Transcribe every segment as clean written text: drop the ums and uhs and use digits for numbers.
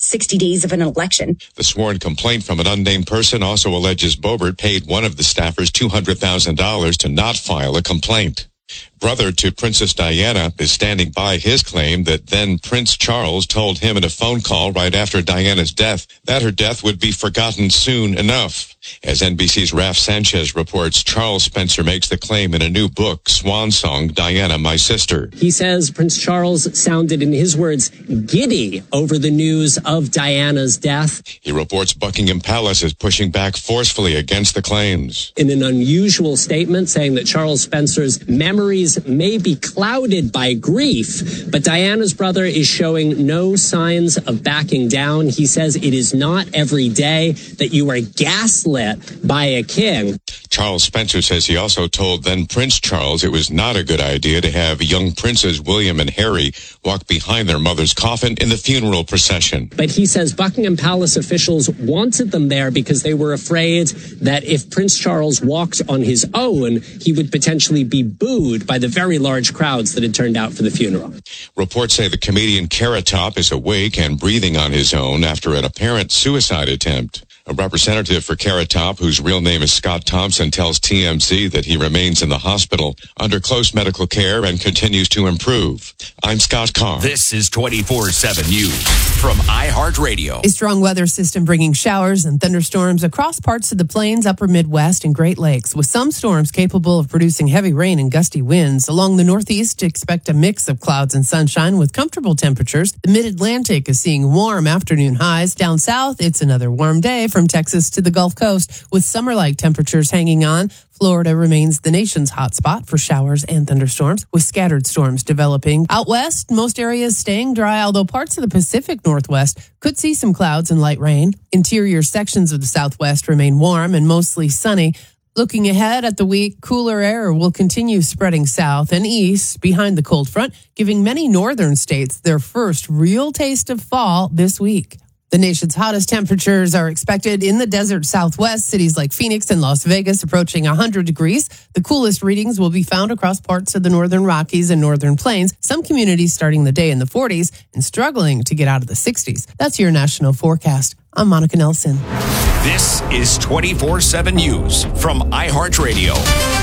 60 days of an election. The sworn complaint from an unnamed person also alleges Boebert paid one of the staffers $200,000 to not file a complaint. Brother to Princess Diana is standing by his claim that then Prince Charles told him in a phone call right after Diana's death that her death would be forgotten soon enough. As NBC's Raf Sanchez reports, Charles Spencer makes the claim in a new book, Swan Song, Diana, My Sister. He says Prince Charles sounded, in his words, giddy over the news of Diana's death. He reports Buckingham Palace is pushing back forcefully against the claims. In an unusual statement saying that Charles Spencer's memories may be clouded by grief, but Diana's brother is showing no signs of backing down. He says it is not every day that you are gaslit by a king. Charles Spencer says he also told then Prince Charles it was not a good idea to have young princes William and Harry walk behind their mother's coffin in the funeral procession. But he says Buckingham Palace officials wanted them there because they were afraid that if Prince Charles walked on his own, he would potentially be booed by the very large crowds that had turned out for the funeral. Reports say the comedian Carrot Top is awake and breathing on his own after an apparent suicide attempt. A representative for Carrot Top, whose real name is Scott Thompson, tells TMZ that he remains in the hospital under close medical care and continues to improve. I'm Scott Carr. This is 24/7 News from iHeartRadio. A strong weather system bringing showers and thunderstorms across parts of the plains, upper Midwest, and Great Lakes, with some storms capable of producing heavy rain and gusty winds. Along the Northeast, expect a mix of clouds and sunshine with comfortable temperatures. The Mid-Atlantic is seeing warm afternoon highs. Down south, it's another warm day from Texas to the Gulf Coast, with summer-like temperatures hanging on. Florida remains the nation's hot spot for showers and thunderstorms, with scattered storms developing. Out west, most areas staying dry, although parts of the Pacific Northwest could see some clouds and light rain. Interior sections of the Southwest remain warm and mostly sunny. Looking ahead at the week, cooler air will continue spreading south and east behind the cold front, giving many northern states their first real taste of fall this week. The nation's hottest temperatures are expected in the desert Southwest, cities like Phoenix and Las Vegas approaching 100 degrees. The coolest readings will be found across parts of the northern Rockies and northern plains, some communities starting the day in the 40s and struggling to get out of the 60s. That's your national forecast. I'm Monica Nelson. This is 24/7 News from iHeartRadio.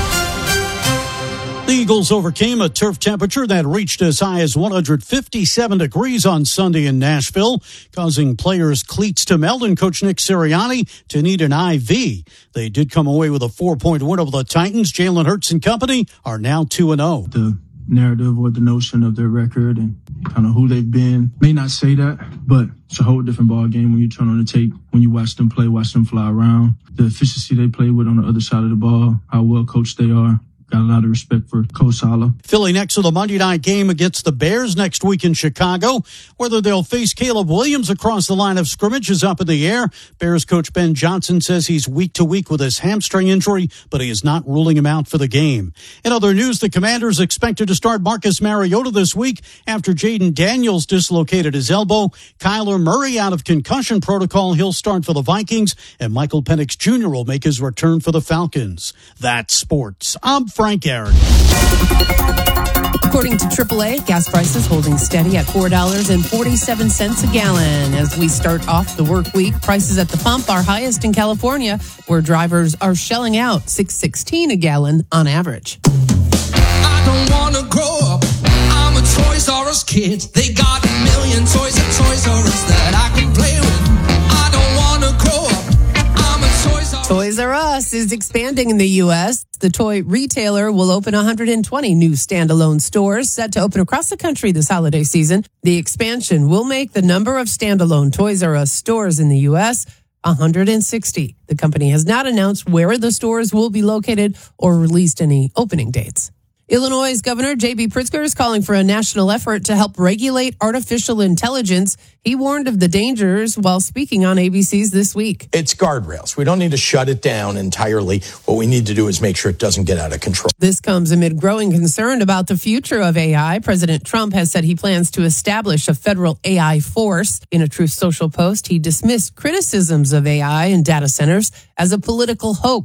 The Eagles overcame a turf temperature that reached as high as 157 degrees on Sunday in Nashville, causing players' cleats to melt and coach Nick Sirianni to need an IV. They did come away with a 4-point win over the Titans. Jalen Hurts and company are now 2-0. The narrative or the notion of their record and kind of who they've been may not say that, but it's a whole different ball game when you turn on the tape, when you watch them play, watch them fly around. The efficiency they play with on the other side of the ball, how well coached they are. Got a lot of respect for Coach Saleh. Philly next to the Monday night game against the Bears next week in Chicago. Whether they'll face Caleb Williams across the line of scrimmage is up in the air. Bears coach Ben Johnson says he's week to week with his hamstring injury, but he is not ruling him out for the game. In other news, the Commanders expected to start Marcus Mariota this week after Jaden Daniels dislocated his elbow. Kyler Murray out of concussion protocol. He'll start for the Vikings, and Michael Penix Jr. will make his return for the Falcons. That's sports. I'm Frank Aaron. According to AAA, gas prices holding steady at $4.47 a gallon. As we start off the work week, prices at the pump are highest in California, where drivers are shelling out $6.16 a gallon on average. I don't want to grow up. I'm a Toys R Us kid. They got a million toys at Toys R Us that I can play with. I don't want to grow up. I'm a Toys R Us. Toys R Us is expanding in the U.S. The toy retailer will open 120 new standalone stores set to open across the country this holiday season. The expansion will make the number of standalone Toys R Us stores in the U.S. 160. The company has not announced where the stores will be located or released any opening dates. Illinois' Governor J.B. Pritzker is calling for a national effort to help regulate artificial intelligence. He warned of the dangers while speaking on ABC's This Week. It's guardrails. We don't need to shut it down entirely. What we need to do is make sure it doesn't get out of control. This comes amid growing concern about the future of AI. President Trump has said he plans to establish a federal AI force. In a Truth Social post, he dismissed criticisms of AI and data centers as a political hoax.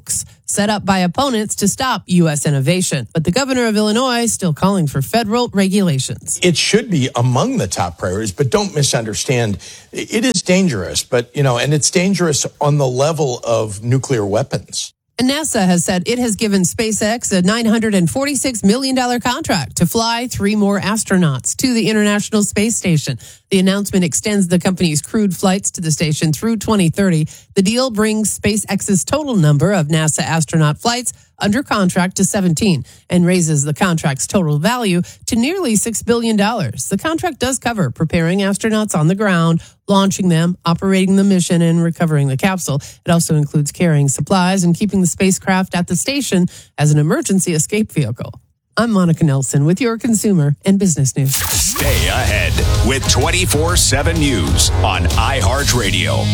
set up by opponents to stop U.S. innovation. But the governor of Illinois is still calling for federal regulations. It should be among the top priorities, but don't misunderstand. It is dangerous, but, and it's dangerous on the level of nuclear weapons. And NASA has said it has given SpaceX a $946 million contract to fly 3 more astronauts to the International Space Station. The announcement extends the company's crewed flights to the station through 2030. The deal brings SpaceX's total number of NASA astronaut flights under contract to 17 and raises the contract's total value to nearly $6 billion. The contract does cover preparing astronauts on the ground, launching them, operating the mission, and recovering the capsule. It also includes carrying supplies and keeping the spacecraft at the station as an emergency escape vehicle. I'm Monica Nelson with your consumer and business news. Stay ahead with 24/7 News on iHeartRadio.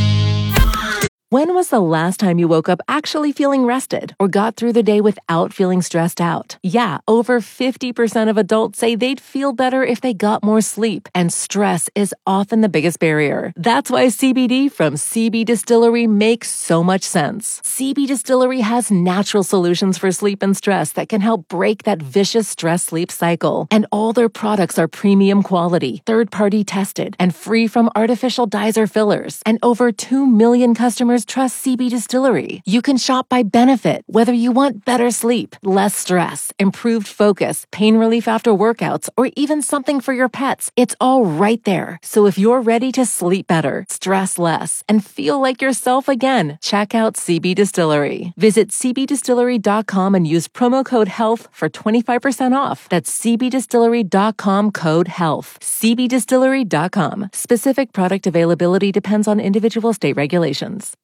When was the last time you woke up actually feeling rested or got through the day without feeling stressed out? Yeah, over 50% of adults say they'd feel better if they got more sleep, and stress is often the biggest barrier. That's why CBD from CB Distillery makes so much sense. CB Distillery has natural solutions for sleep and stress that can help break that vicious stress-sleep cycle. And all their products are premium quality, third-party tested, and free from artificial dyes or fillers. And over 2 million customers trust CB Distillery. You can shop by benefit, whether you want better sleep, less stress, improved focus, pain relief after workouts, or even something for your pets. It's all right there. So if you're ready to sleep better, stress less, and feel like yourself again, check out CB Distillery. Visit cbdistillery.com and use promo code HEALTH for 25% off. That's cbdistillery.com, code HEALTH. cbdistillery.com. Specific product availability depends on individual state regulations.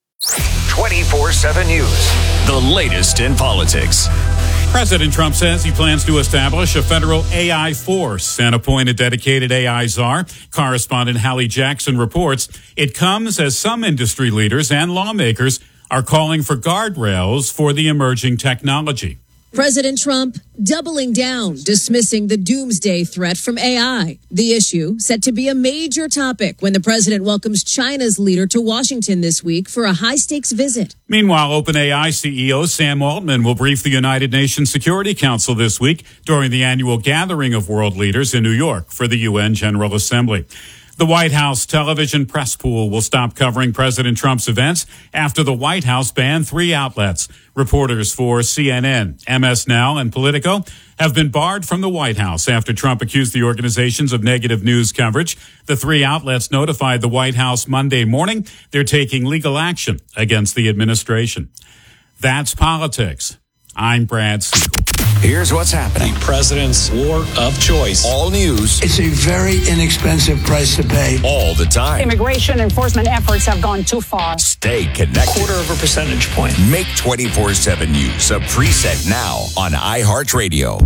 24/7 News. The latest in politics. President Trump says he plans to establish a federal AI force and appoint a dedicated AI czar. Correspondent Hallie Jackson reports it comes as some industry leaders and lawmakers are calling for guardrails for the emerging technology. President Trump doubling down, dismissing the doomsday threat from AI. The issue set to be a major topic when the president welcomes China's leader to Washington this week for a high-stakes visit. Meanwhile, OpenAI CEO Sam Altman will brief the United Nations Security Council this week during the annual gathering of world leaders in New York for the UN General Assembly. The White House television press pool will stop covering President Trump's events after the White House banned 3 outlets. Reporters for CNN, MS Now, and Politico have been barred from the White House after Trump accused the organizations of negative news coverage. The 3 outlets notified the White House Monday morning they're taking legal action against the administration. That's politics. I'm Brad Siegel. Here's what's happening. President's war of choice. All news. It's a very inexpensive price to pay. All the time. Immigration enforcement efforts have gone too far. Stay connected. 0.25 percentage point. Make 24/7 News a preset now on iHeartRadio.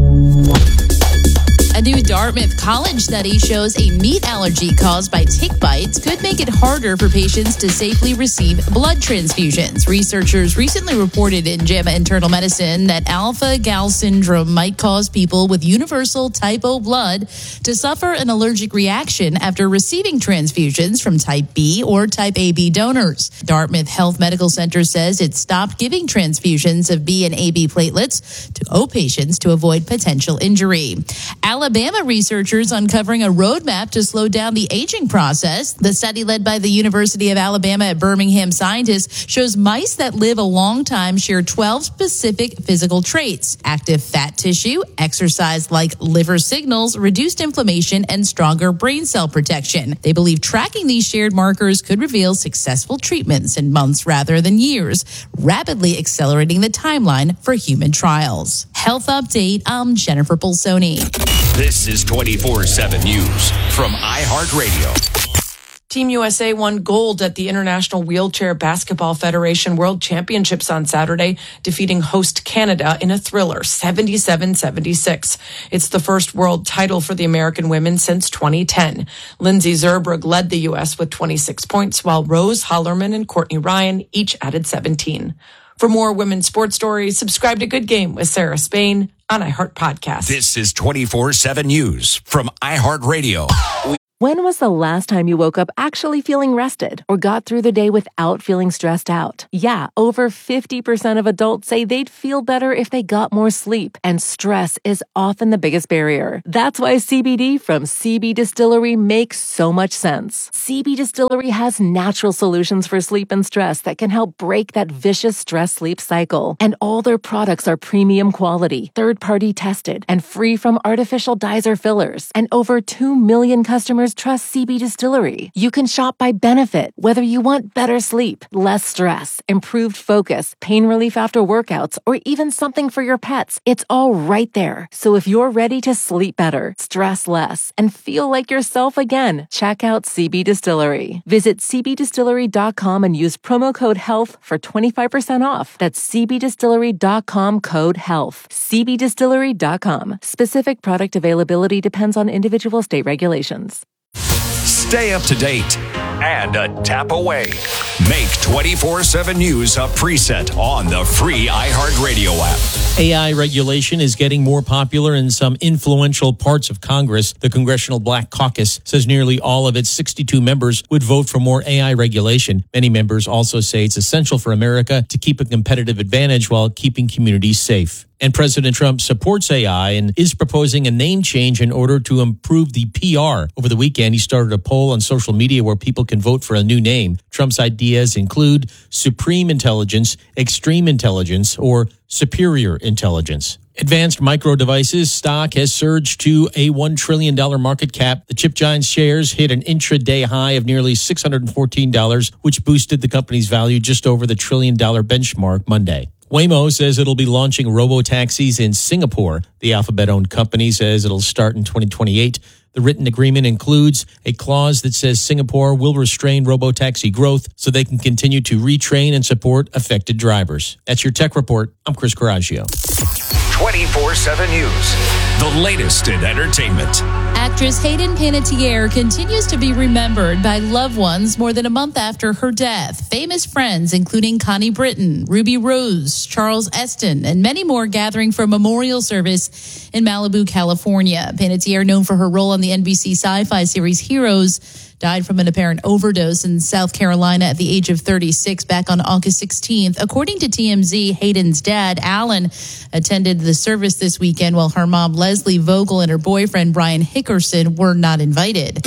A new Dartmouth College study shows a meat allergy caused by tick bites could make it harder for patients to safely receive blood transfusions. Researchers recently reported in JAMA Internal Medicine that alpha-gal syndrome might cause people with universal type O blood to suffer an allergic reaction after receiving transfusions from type B or type AB donors. Dartmouth Health Medical Center says it stopped giving transfusions of B and AB platelets to O patients to avoid potential injury. Alabama researchers uncovering a roadmap to slow down the aging process. The study led by the University of Alabama at Birmingham scientists shows mice that live a long time share 12 specific physical traits: active fat tissue, exercise-like liver signals, reduced inflammation, and stronger brain cell protection. They believe tracking these shared markers could reveal successful treatments in months rather than years, rapidly accelerating the timeline for human trials. Health Update, I'm Jennifer Bolsoni. This is 24/7 News from iHeartRadio. Team USA won gold at the International Wheelchair Basketball Federation World Championships on Saturday, defeating host Canada in a thriller, 77-76. It's the first world title for the American women since 2010. Lindsay Zerbrug led the U.S. with 26 points, while Rose Hollerman and Courtney Ryan each added 17. For more women's sports stories, subscribe to Good Game with Sarah Spain on iHeart Podcast. This is 24/7 News from iHeartRadio. When was the last time you woke up actually feeling rested or got through the day without feeling stressed out? Yeah, over 50% of adults say they'd feel better if they got more sleep, and stress is often the biggest barrier. That's why CBD from CB Distillery makes so much sense. CB Distillery has natural solutions for sleep and stress that can help break that vicious stress-sleep cycle. And all their products are premium quality, third-party tested, and free from artificial dyes or fillers. And over 2 million customers trust CB Distillery. You can shop by benefit, whether you want better sleep, less stress, improved focus, pain relief after workouts, or even something for your pets. It's all right there. So if you're ready to sleep better, stress less, and feel like yourself again, check out CB Distillery. Visit cbdistillery.com and use promo code HEALTH for 25% off. That's cbdistillery.com code HEALTH. cbdistillery.com. Specific product availability depends on individual state regulations. Stay up to date and a tap away. Make 24/7 News a preset on the free iHeartRadio app. AI regulation is getting more popular in some influential parts of Congress. The Congressional Black Caucus says nearly all of its 62 members would vote for more AI regulation. Many members also say it's essential for America to keep a competitive advantage while keeping communities safe. And President Trump supports AI and is proposing a name change in order to improve the PR. Over the weekend, he started a poll on social media where people can vote for a new name. Trump's ideas include Supreme Intelligence, Extreme Intelligence, or Superior Intelligence. Advanced Micro Devices stock has surged to a $1 trillion market cap. The chip giant's shares hit an intraday high of nearly $614, which boosted the company's value just over the $1 trillion benchmark Monday. Waymo says it'll be launching robo-taxis in Singapore. The Alphabet-owned company says it'll start in 2028. The written agreement includes a clause that says Singapore will restrain robo-taxi growth so they can continue to retrain and support affected drivers. That's your tech report. I'm Chris Coraggio. 24/7 News. The latest in entertainment. Actress Hayden Panettiere continues to be remembered by loved ones more than a month after her death. Famous friends, including Connie Britton, Ruby Rose, Charles Esten, and many more gathering for a memorial service in Malibu, California. Panettiere, known for her role on the NBC sci-fi series Heroes, died from an apparent overdose in South Carolina at the age of 36 back on August 16th. According to TMZ, Hayden's dad, Alan, attended the service this weekend while her mom, Leslie Vogel, and her boyfriend, Brian Hickerson, were not invited.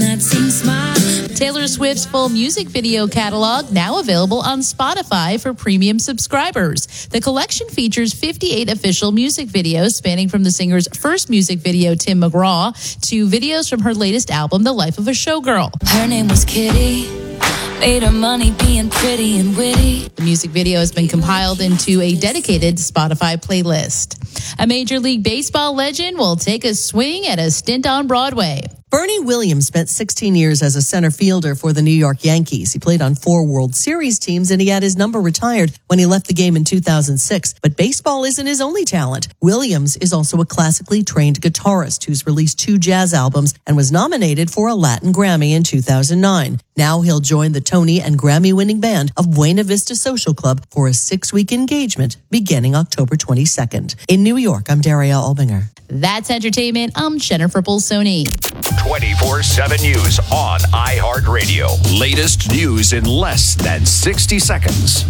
Taylor Swift's full music video catalog now available on Spotify for premium subscribers. The collection features 58 official music videos spanning from the singer's first music video, Tim McGraw, to videos from her latest album, The Life of a Showgirl. Her name was Kitty. Made her money being pretty and witty. The music video has been compiled into a dedicated Spotify playlist. A Major League Baseball legend will take a swing at a stint on Broadway. Bernie Williams spent 16 years as a center fielder for the New York Yankees. He played on 4 World Series teams, and he had his number retired when he left the game in 2006. But baseball isn't his only talent. Williams is also a classically trained guitarist who's released 2 jazz albums and was nominated for a Latin Grammy in 2009. Now he'll join the Tony and Grammy-winning band of Buena Vista Social Club for a 6-week engagement beginning October 22nd. In New York, I'm Daria Albinger. That's entertainment. I'm Jennifer Bolsoni. 24/7 News on iHeartRadio. Latest news in less than 60 seconds.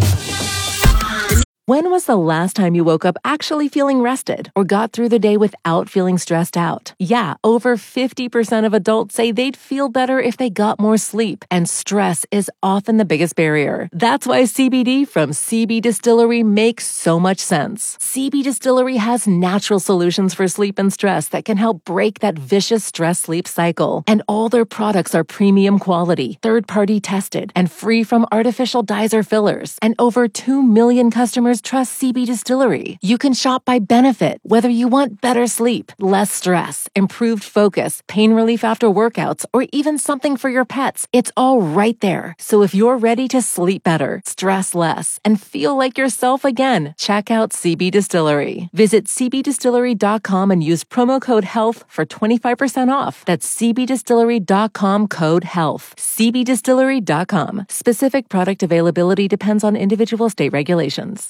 When was the last time you woke up actually feeling rested or got through the day without feeling stressed out? Yeah, over 50% of adults say they'd feel better if they got more sleep, and stress is often the biggest barrier. That's why CBD from CB Distillery makes so much sense. CB Distillery has natural solutions for sleep and stress that can help break that vicious stress-sleep cycle. And all their products are premium quality, third-party tested, and free from artificial dyes or fillers. And over 2 million customers trust CB Distillery. You can shop by benefit, whether you want better sleep, less stress, improved focus, pain relief after workouts, or even something for your pets. It's all right there. So if you're ready to sleep better, stress less, and feel like yourself again, check out CB Distillery. Visit cbdistillery.com and use promo code HEALTH for 25% off. That's cbdistillery.com code HEALTH. cbdistillery.com. Specific product availability depends on individual state regulations.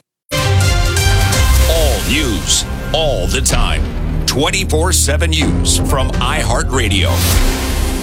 All news, all the time. 24/7 News from iHeartRadio.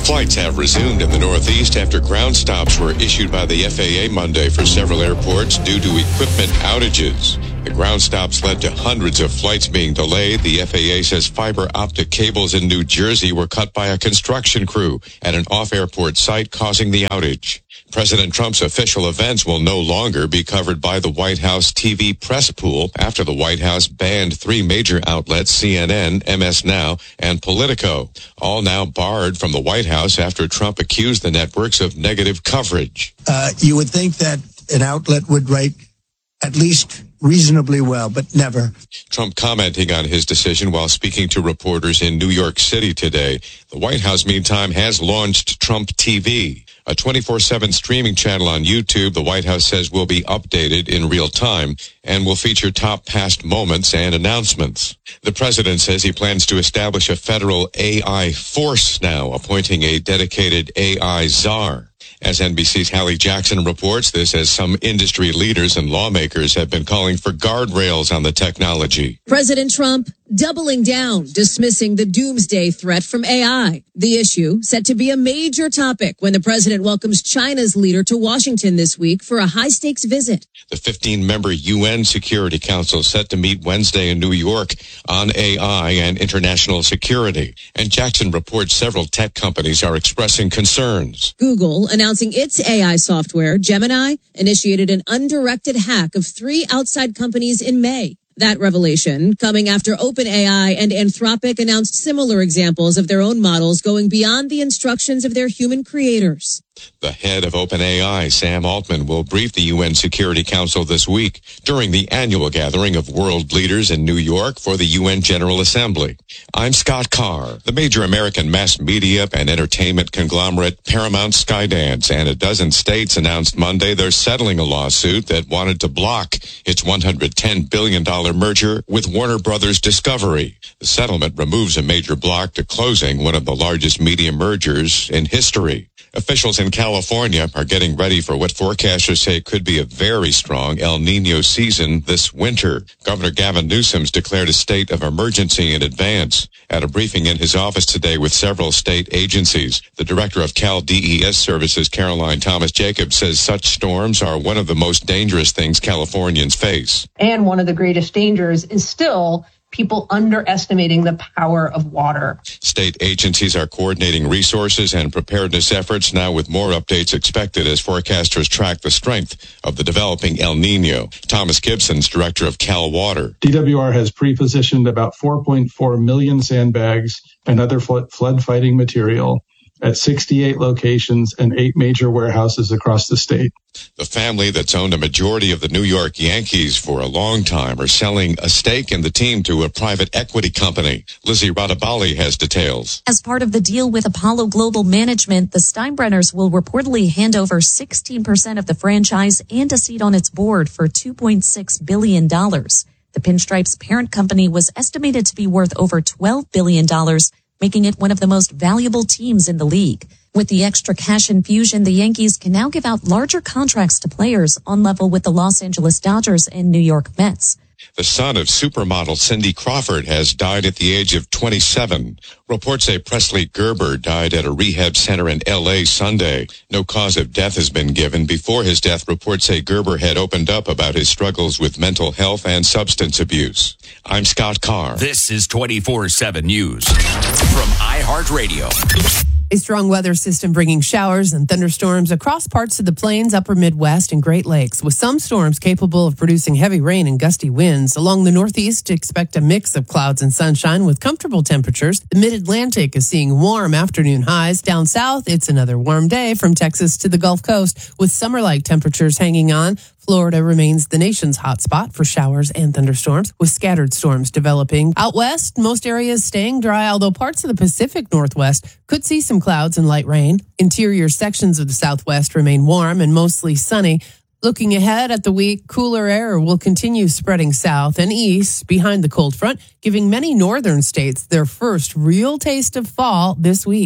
Flights have resumed in the Northeast after ground stops were issued by the FAA Monday for several airports due to equipment outages. The ground stops led to hundreds of flights being delayed. The FAA says fiber optic cables in New Jersey were cut by a construction crew at an off-airport site, causing the outage. President Trump's official events will no longer be covered by the White House TV press pool after the White House banned three major outlets, CNN, MS Now, and Politico, all now barred from the White House after Trump accused the networks of negative coverage. You would think that an outlet would write at least reasonably well, but never. Trump commenting on his decision while speaking to reporters in New York City today. The White House, meantime, has launched Trump TV, a 24/7 streaming channel on YouTube. The White House says will be updated in real time and will feature top past moments and announcements. The president says he plans to establish a federal AI force now, appointing a dedicated AI czar. As NBC's Hallie Jackson reports, this as some industry leaders and lawmakers have been calling for guardrails on the technology. President Trump doubling down, dismissing the doomsday threat from AI. The issue set to be a major topic when the president welcomes China's leader to Washington this week for a high-stakes visit. The 15-member UN Security Council set to meet Wednesday in New York on AI and international security. And Jackson reports several tech companies are expressing concerns. Google announcing its AI software, Gemini, initiated an undirected hack of 3 outside companies in May. That revelation coming after OpenAI and Anthropic announced similar examples of their own models going beyond the instructions of their human creators. The head of OpenAI, Sam Altman, will brief the UN Security Council this week during the annual gathering of world leaders in New York for the UN General Assembly. I'm Scott Carr. The major American mass media and entertainment conglomerate Paramount, Skydance, and a dozen states announced Monday they're settling a lawsuit that wanted to block its $110 billion merger with Warner Brothers Discovery. The settlement removes a major block to closing one of the largest media mergers in history. Officials in California are getting ready for what forecasters say could be a very strong El Niño season this winter. Governor Gavin Newsom's declared a state of emergency in advance. At a briefing in his office today with several state agencies, the director of Cal DES Services, Caroline Thomas Jacobs, says such storms are one of the most dangerous things Californians face. And one of the greatest dangers is still people underestimating the power of water. State agencies are coordinating resources and preparedness efforts now, with more updates expected as forecasters track the strength of the developing El Niño. Thomas Gibson's director of Cal Water. DWR has pre-positioned about 4.4 million sandbags and other flood-fighting material at 68 locations and 8 major warehouses across the state. The family that's owned a majority of the New York Yankees for a long time are selling a stake in the team to a private equity company. Lizzie Radabali has details. As part of the deal with Apollo Global Management, the Steinbrenners will reportedly hand over 16% of the franchise and a seat on its board for $2.6 billion. The Pinstripes' parent company was estimated to be worth over $12 billion, making it one of the most valuable teams in the league. With the extra cash infusion, the Yankees can now give out larger contracts to players on level with the Los Angeles Dodgers and New York Mets. The son of supermodel Cindy Crawford has died at the age of 27. Reports say Presley Gerber died at a rehab center in L.A. Sunday. No cause of death has been given. Before his death, reports say Gerber had opened up about his struggles with mental health and substance abuse. I'm Scott Carr. This is 24/7 News from iHeartRadio. A strong weather system bringing showers and thunderstorms across parts of the plains, upper Midwest, and Great Lakes, with some storms capable of producing heavy rain and gusty winds. Along the Northeast, expect a mix of clouds and sunshine with comfortable temperatures. The Mid-Atlantic is seeing warm afternoon highs. Down south, it's another warm day from Texas to the Gulf Coast, with summer-like temperatures hanging on. Florida remains the nation's hotspot for showers and thunderstorms, with scattered storms developing. Out west, most areas staying dry, although parts of the Pacific Northwest could see some clouds and light rain. Interior sections of the Southwest remain warm and mostly sunny. Looking ahead at the week, cooler air will continue spreading south and east behind the cold front, giving many northern states their first real taste of fall this week.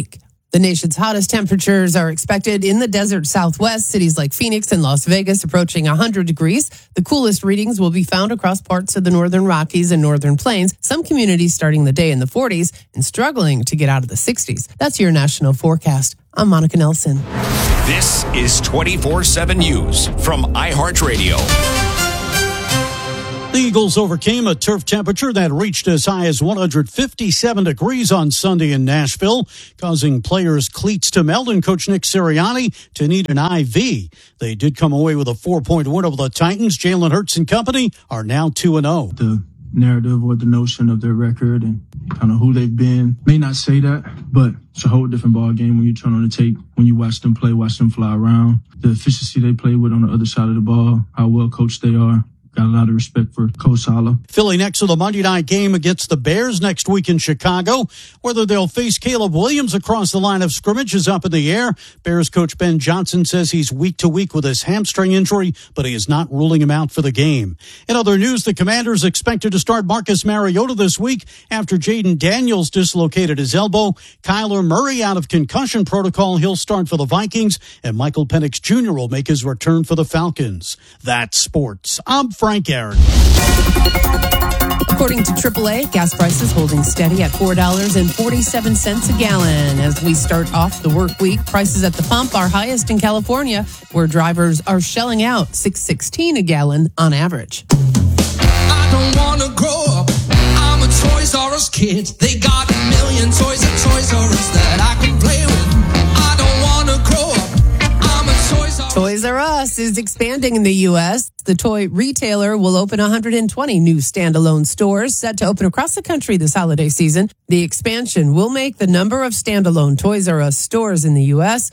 The nation's hottest temperatures are expected in the desert Southwest, cities like Phoenix and Las Vegas approaching 100 degrees. The coolest readings will be found across parts of the northern Rockies and northern plains, some communities starting the day in the 40s and struggling to get out of the 60s. That's your national forecast. I'm Monica Nelson. This is 24/7 News from iHeartRadio. The Eagles overcame a turf temperature that reached as high as 157 degrees on Sunday in Nashville, causing players' cleats to melt and coach Nick Sirianni to need an IV. They did come away with a 4-point win over the Titans. Jalen Hurts and company are now 2-0. The narrative or the notion of their record and kind of who they've been may not say that, but it's a whole different ball game when you turn on the tape, when you watch them play, watch them fly around. The efficiency they play with on the other side of the ball, how well coached they are. Got a lot of respect for Coach Saleh. Philly next to the Monday night game against the Bears next week in Chicago. Whether they'll face Caleb Williams across the line of scrimmage is up in the air. Bears coach Ben Johnson says he's week to week with his hamstring injury, but he is not ruling him out for the game. In other news, the Commanders expected to start Marcus Mariota this week after Jaden Daniels dislocated his elbow. Kyler Murray out of concussion protocol. He'll start for the Vikings, and Michael Penix Jr. will make his return for the Falcons. That's sports. I'm Frank Aaron. According to AAA, gas prices holding steady at $4.47 a gallon. As we start off the work week, prices at the pump are highest in California, where drivers are shelling out $6.16 a gallon on average. I don't want to grow up. I'm a Toys R Us kid. They got a million toys at Toys R Us that I can play with. I don't want to grow up. I'm a Toys R Us. Toys R Us is expanding in the U.S. The toy retailer will open 120 new standalone stores set to open across the country this holiday season. The expansion will make the number of standalone Toys R Us stores in the U.S.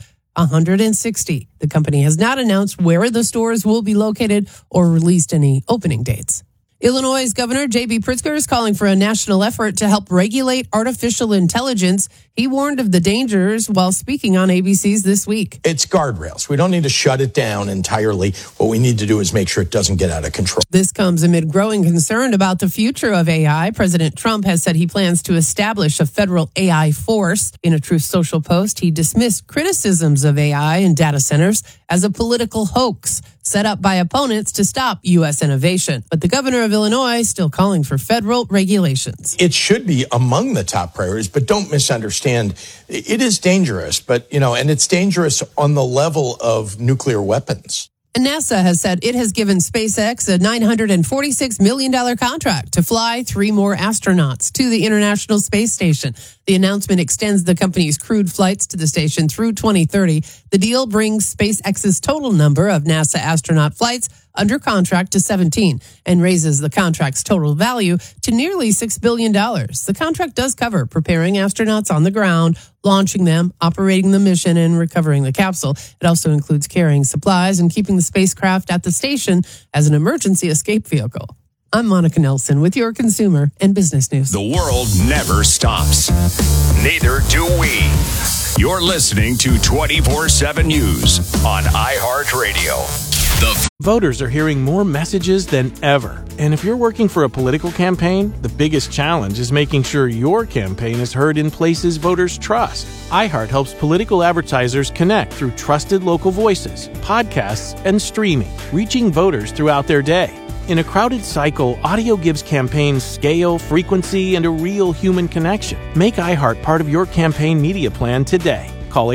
160. The company has not announced where the stores will be located or released any opening dates. Illinois' Governor J.B. Pritzker is calling for a national effort to help regulate artificial intelligence. He warned of the dangers while speaking on ABC's This Week. It's guardrails. We don't need to shut it down entirely. What we need to do is make sure it doesn't get out of control. This comes amid growing concern about the future of AI. President Trump has said he plans to establish a federal AI force. In a Truth Social post, he dismissed criticisms of AI and data centers as a political hoax set up by opponents to stop U.S. innovation. But the governor of Illinois is still calling for federal regulations. It should be among the top priorities, but don't misunderstand. It is dangerous, but, and it's dangerous on the level of nuclear weapons. And NASA has said it has given SpaceX a $946 million contract to fly 3 more astronauts to the International Space Station. The announcement extends the company's crewed flights to the station through 2030. The deal brings SpaceX's total number of NASA astronaut flights under contract to 17 and raises the contract's total value to nearly $6 billion. The contract does cover preparing astronauts on the ground, launching them, operating the mission, and recovering the capsule. It also includes carrying supplies and keeping the spacecraft at the station as an emergency escape vehicle. I'm Monica Nelson with your consumer and business news. The world never stops. Neither do we. You're listening to 24/7 News on iHeartRadio. Voters are hearing more messages than ever. And if you're working for a political campaign, the biggest challenge is making sure your campaign is heard in places voters trust. iHeart helps political advertisers connect through trusted local voices, podcasts, and streaming, reaching voters throughout their day. In a crowded cycle, audio gives campaigns scale, frequency, and a real human connection. Make iHeart part of your campaign media plan today. Call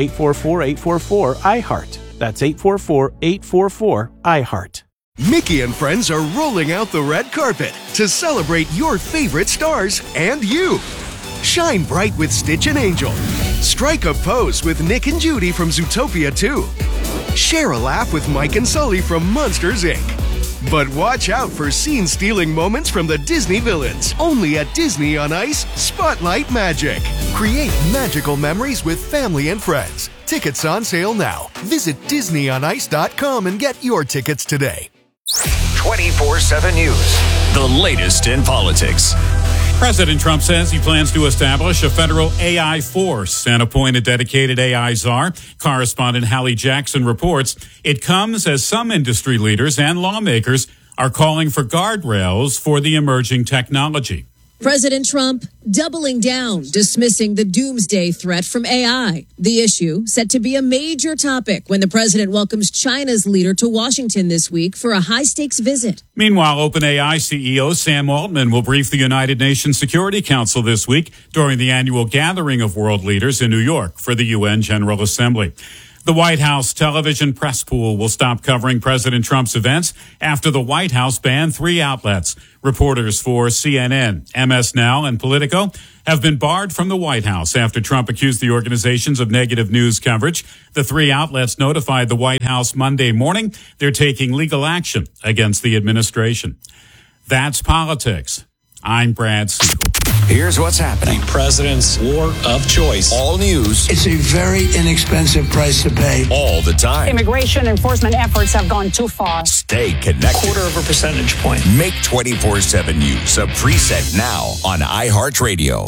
844-844-iHeart. That's 844-844-iHeart. Mickey and friends are rolling out the red carpet to celebrate your favorite stars and you. Shine bright with Stitch and Angel. Strike a pose with Nick and Judy from Zootopia 2. Share a laugh with Mike and Sully from Monsters, Inc. But watch out for scene-stealing moments from the Disney villains. Only at Disney on Ice Spotlight Magic. Create magical memories with family and friends. Tickets on sale now. Visit DisneyOnIce.com and get your tickets today. 24/7 News. The latest in politics. President Trump says he plans to establish a federal AI force and appoint a dedicated AI czar. Correspondent Hallie Jackson reports it comes as some industry leaders and lawmakers are calling for guardrails for the emerging technology. President Trump doubling down, dismissing the doomsday threat from AI. The issue set to be a major topic when the president welcomes China's leader to Washington this week for a high-stakes visit. Meanwhile, OpenAI CEO Sam Altman will brief the United Nations Security Council this week during the annual gathering of world leaders in New York for the UN General Assembly. The White House television press pool will stop covering President Trump's events after the White House banned 3 outlets. Reporters for CNN, MS Now, and Politico have been barred from the White House after Trump accused the organizations of negative news coverage. The 3 outlets notified the White House Monday morning they're taking legal action against the administration. That's politics. I'm Brad Siegel. Here's what's happening. The president's war of choice. All news. It's a very inexpensive price to pay. All the time. Immigration enforcement efforts have gone too far. Stay connected. 0.25 percentage point. Make 24/7 News a preset now on iHeartRadio.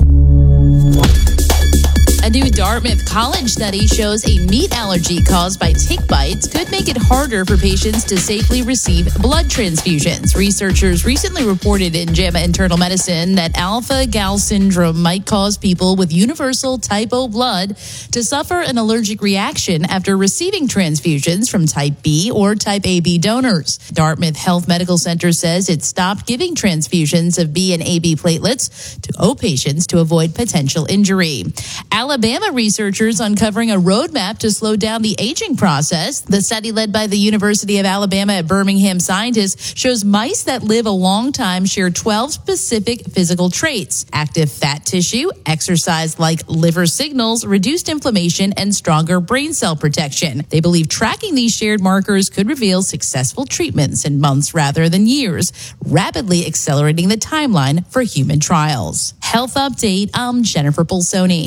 A new Dartmouth College study shows a meat allergy caused by tick bites could make it harder for patients to safely receive blood transfusions. Researchers recently reported in JAMA Internal Medicine that alpha-gal syndrome might cause people with universal type O blood to suffer an allergic reaction after receiving transfusions from type B or type AB donors. Dartmouth Health Medical Center says it stopped giving transfusions of B and AB platelets to O patients to avoid potential injury. Alabama researchers uncovering a roadmap to slow down the aging process. The study led by the University of Alabama at Birmingham scientists shows mice that live a long time share 12 specific physical traits: active fat tissue, exercise-like liver signals, reduced inflammation, and stronger brain cell protection. They believe tracking these shared markers could reveal successful treatments in months rather than years, rapidly accelerating the timeline for human trials. Health Update, I'm Jennifer Pulsoni.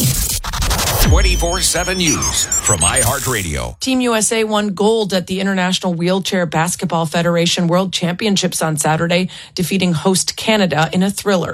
24/7 News from iHeartRadio. Team USA won gold at the International Wheelchair Basketball Federation World Championships on Saturday, defeating host Canada in a thriller,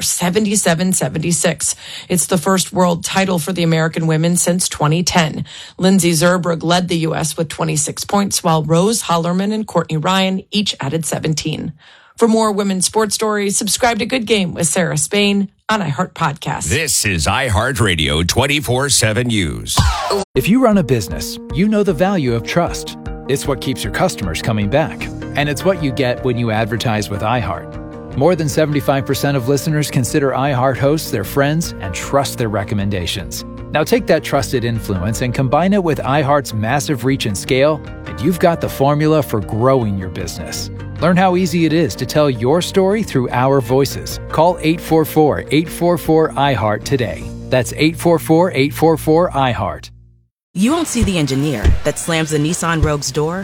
77-76. It's the first world title for the American women since 2010. Lindsay Zerbrug led the U.S. with 26 points, while Rose Hollerman and Courtney Ryan each added 17. For more women's sports stories, subscribe to Good Game with Sarah Spain on iHeart Podcasts. This is iHeartRadio 24/7 News. If you run a business, you know the value of trust. It's what keeps your customers coming back. And it's what you get when you advertise with iHeart. More than 75% of listeners consider iHeart hosts their friends and trust their recommendations. Now take that trusted influence and combine it with iHeart's massive reach and scale, and you've got the formula for growing your business. Learn how easy it is to tell your story through our voices. Call 844-844-iHeart today. That's 844-844-iHeart. You won't see the engineer that slams the Nissan Rogue's door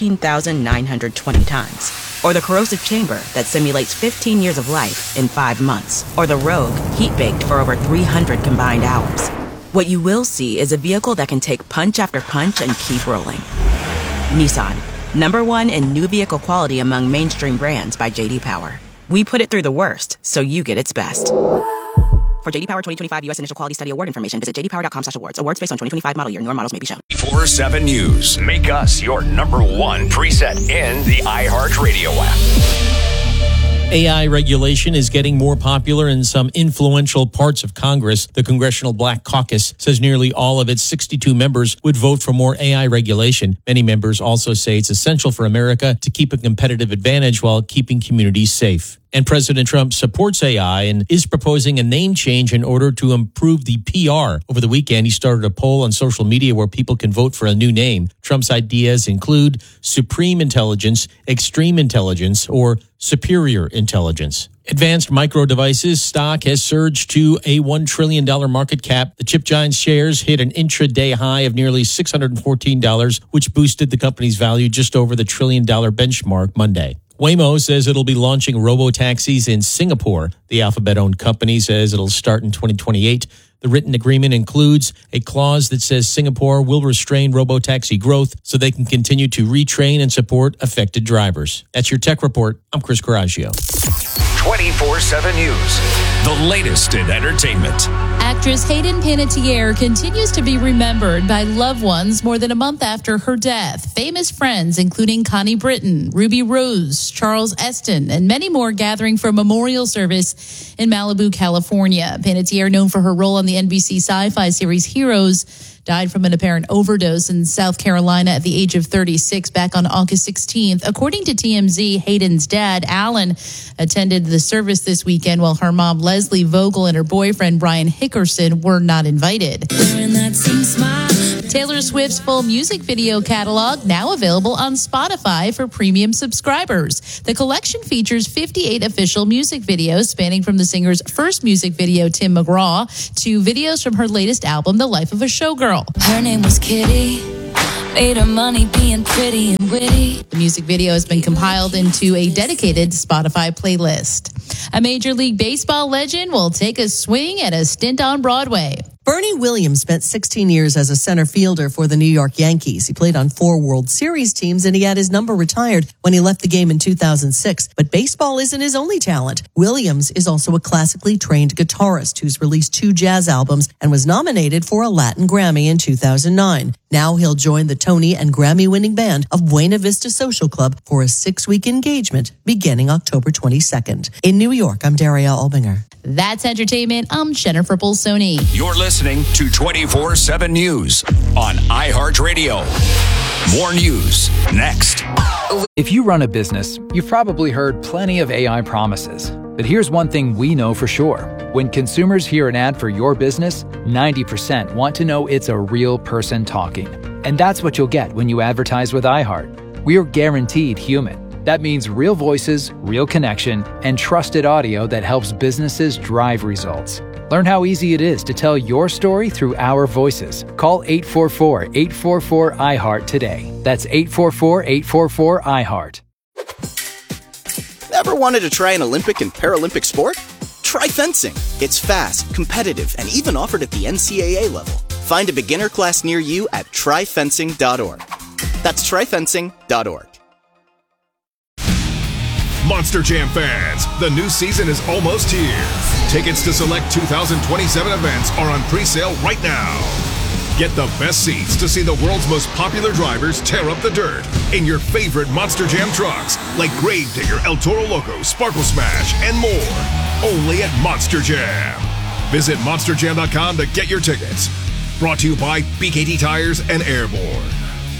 13,920 times. Or the corrosive chamber that simulates 15 years of life in 5 months. Or the Rogue heat-baked for over 300 combined hours. What you will see is a vehicle that can take punch after punch and keep rolling. Nissan. #1 in new vehicle quality among mainstream brands by J.D. Power. We put it through the worst, so you get its best. For J.D. Power 2025 U.S. Initial Quality Study Award information, visit jdpower.com/awards. Awards based on 2025 model year. Newer models may be shown. 24/7 News. Make us your #1 preset in the iHeartRadio app. AI regulation is getting more popular in some influential parts of Congress. The Congressional Black Caucus says nearly all of its 62 members would vote for more AI regulation. Many members also say it's essential for America to keep a competitive advantage while keeping communities safe. And President Trump supports AI and is proposing a name change in order to improve the PR. Over the weekend, he started a poll on social media where people can vote for a new name. Trump's ideas include Supreme Intelligence, Extreme Intelligence, or Superior Intelligence. Advanced Micro Devices stock has surged to a $1 trillion market cap. The chip giant's shares hit an intraday high of nearly $614, which boosted the company's value just over the $1 trillion benchmark Monday. Waymo says it'll be launching robo-taxis in Singapore. The Alphabet-owned company says it'll start in 2028. The written agreement includes a clause that says Singapore will restrain robo-taxi growth so they can continue to retrain and support affected drivers. That's your Tech Report. I'm Chris Coraggio. 24/7 News. The latest in entertainment. Actress Hayden Panettiere continues to be remembered by loved ones more than a month after her death. Famous friends, including Connie Britton, Ruby Rose, Charles Esten, and many more gathering for a memorial service in Malibu, California. Panettiere, known for her role on the NBC sci-fi series Heroes, died from an apparent overdose in South Carolina at the age of 36 back on August 16th. According to TMZ, Hayden's dad, Alan, attended the service this weekend while her mom, Leslie Vogel, and her boyfriend, Brian Hickerson, were not invited. Taylor Swift's full music video catalog now available on Spotify for premium subscribers. The collection features 58 official music videos spanning from the singer's first music video, Tim McGraw, to videos from her latest album, The Life of a Showgirl. Her name was Kitty. Made her money being pretty and witty. The music video has been compiled into a dedicated Spotify playlist. A Major League Baseball legend will take a swing at a stint on Broadway. Bernie Williams spent 16 years as a center fielder for the New York Yankees. He played on 4 World Series teams, and he had his number retired when he left the game in 2006. But baseball isn't his only talent. Williams is also a classically trained guitarist who's released 2 jazz albums and was nominated for a Latin Grammy in 2009. Now he'll join the Tony and Grammy-winning band of Buena Vista Social Club for a 6-week engagement beginning October 22nd. In New York, I'm Daria Albinger. That's entertainment. I'm Jennifer Bolsoni. You're listening to 24/7 News on iHeartRadio. More news next. If you run a business, you've probably heard plenty of AI promises. But here's one thing we know for sure. When consumers hear an ad for your business, 90% want to know it's a real person talking. And that's what you'll get when you advertise with iHeart. We're guaranteed human. That means real voices, real connection, and trusted audio that helps businesses drive results. Learn how easy it is to tell your story through our voices. Call 844-844-iHeart today. That's 844-844-iHeart. Ever wanted to try an Olympic and Paralympic sport? Try fencing. It's fast, competitive, and even offered at the NCAA level. Find a beginner class near you at tryfencing.org. That's tryfencing.org. Monster Jam fans, the new season is almost here. Tickets to select 2027 events are on pre-sale right now. Get the best seats to see the world's most popular drivers tear up the dirt in your favorite Monster Jam trucks like Gravedigger, El Toro Loco, Sparkle Smash, and more. Only at Monster Jam. Visit monsterjam.com to get your tickets. Brought to you by BKT Tires and Airborne.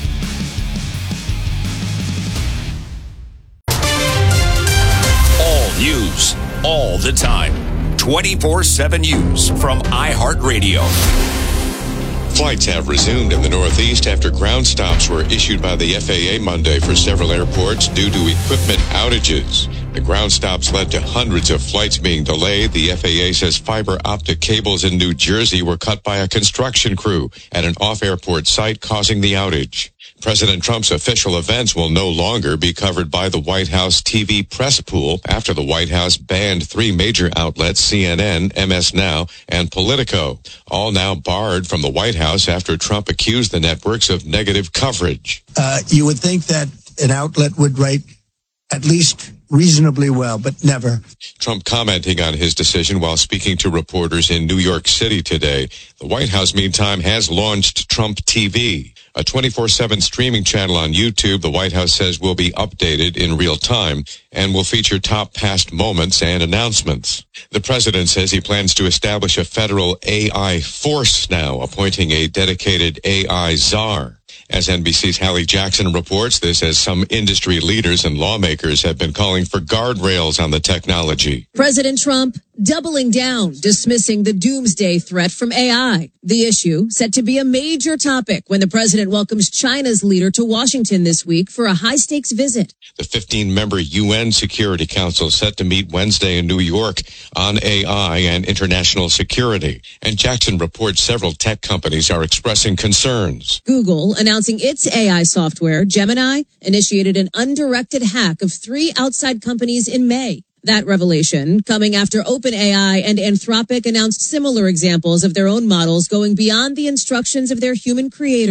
News all the time. 24/7 News from iHeartRadio. Flights have resumed in the Northeast after ground stops were issued by the FAA Monday for several airports due to equipment outages. The ground stops led to hundreds of flights being delayed. The FAA says fiber optic cables in New Jersey were cut by a construction crew at an off-airport site, causing the outage. President Trump's official events will no longer be covered by the White House TV press pool after the White House banned 3 major outlets, CNN, MS Now, and Politico, all now barred from the White House after Trump accused the networks of negative coverage. You would think that an outlet would write at least reasonably well, but never. Trump commenting on his decision while speaking to reporters in New York City today. The White House, meantime, has launched Trump TV, a 24/7 streaming channel on YouTube. The White House says will be updated in real time and will feature top past moments and announcements. The president says he plans to establish a federal AI force now, appointing a dedicated AI czar. As NBC's Hallie Jackson reports, this as some industry leaders and lawmakers have been calling for guardrails on the technology. President Trump doubling down, dismissing the doomsday threat from AI. The issue set to be a major topic when the president welcomes China's leader to Washington this week for a high-stakes visit. The 15-member UN Security Council set to meet Wednesday in New York on AI and international security. And Jackson reports several tech companies are expressing concerns. Google, announcing its AI software, Gemini, initiated an undirected hack of 3 outside companies in May. That revelation coming after OpenAI and Anthropic announced similar examples of their own models going beyond the instructions of their human creators.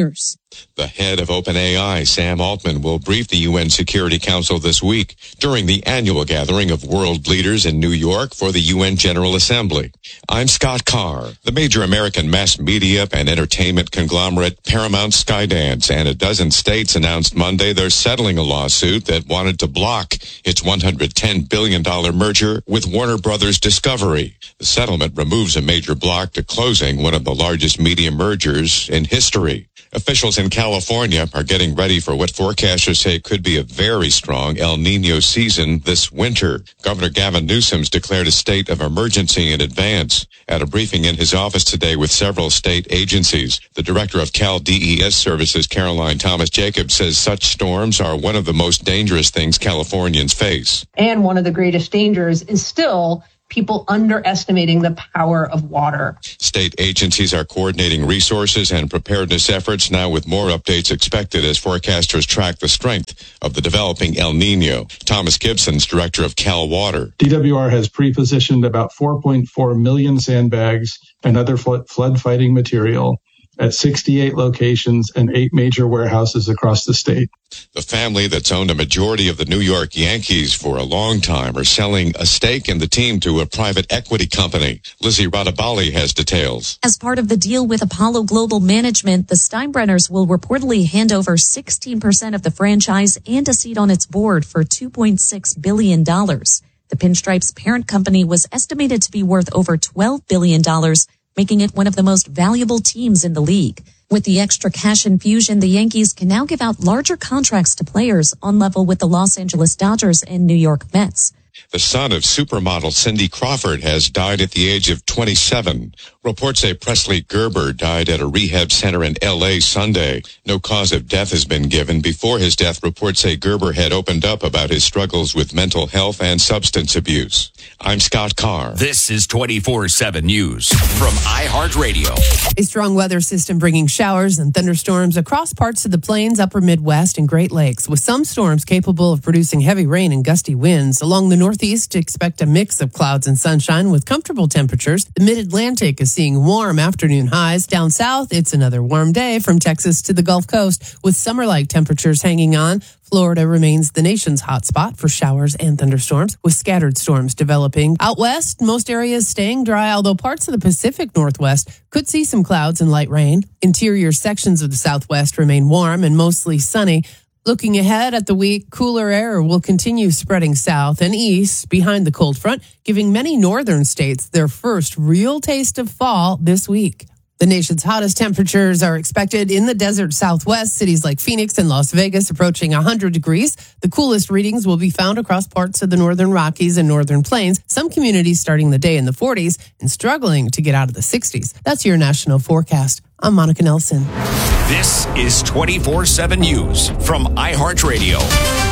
The head of OpenAI, Sam Altman, will brief the UN Security Council this week during the annual gathering of world leaders in New York for the UN General Assembly. I'm Scott Carr. The major American mass media and entertainment conglomerate Paramount, Skydance, and a dozen states announced Monday they're settling a lawsuit that wanted to block its $110 billion merger with Warner Brothers Discovery. The settlement removes a major block to closing one of the largest media mergers in history. Officials in California are getting ready for what forecasters say could be a very strong El Nino season this winter. Governor Gavin Newsom's declared a state of emergency in advance. At a briefing in his office today with several state agencies, the director of Cal DES Services, Caroline Thomas Jacobs, says such storms are one of the most dangerous things Californians face. And one of the greatest dangers is still people underestimating the power of water. State agencies are coordinating resources and preparedness efforts now, with more updates expected as forecasters track the strength of the developing El Nino. Thomas Gibson's director of Cal Water. DWR has pre-positioned about 4.4 million sandbags and other flood fighting material at 68 locations and 8 major warehouses across the state. The family that's owned a majority of the New York Yankees for a long time are selling a stake in the team to a private equity company. Lizzie Radabali has details. As part of the deal with Apollo Global Management, the Steinbrenners will reportedly hand over 16% of the franchise and a seat on its board for $2.6 billion. The Pinstripes' parent company was estimated to be worth over $12 billion, making it one of the most valuable teams in the league. With the extra cash infusion, the Yankees can now give out larger contracts to players on level with the Los Angeles Dodgers and New York Mets. The son of supermodel Cindy Crawford has died at the age of 27. Reports say Presley Gerber died at a rehab center in L.A. Sunday. No cause of death has been given. Before his death, reports say Gerber had opened up about his struggles with mental health and substance abuse. I'm Scott Carr. This is 24/7 News from iHeartRadio. A strong weather system bringing showers and thunderstorms across parts of the plains, upper Midwest, and Great Lakes, with some storms capable of producing heavy rain and gusty winds. Along the Northeast, expect a mix of clouds and sunshine with comfortable temperatures. The Mid-Atlantic is seeing warm afternoon highs. Down south, it's another warm day from Texas to the Gulf Coast, with summer-like temperatures hanging on. Florida remains the nation's hot spot for showers and thunderstorms, with scattered storms developing. Out west, most areas staying dry, although parts of the Pacific Northwest could see some clouds and light rain. Interior sections of the Southwest remain warm and mostly sunny. Looking ahead at the week, cooler air will continue spreading south and east behind the cold front, giving many northern states their first real taste of fall this week. The nation's hottest temperatures are expected in the desert Southwest, cities like Phoenix and Las Vegas approaching 100 degrees. The coolest readings will be found across parts of the northern Rockies and northern plains, some communities starting the day in the 40s and struggling to get out of the 60s. That's your national forecast. I'm Monica Nelson. This is 24/7 News from iHeartRadio.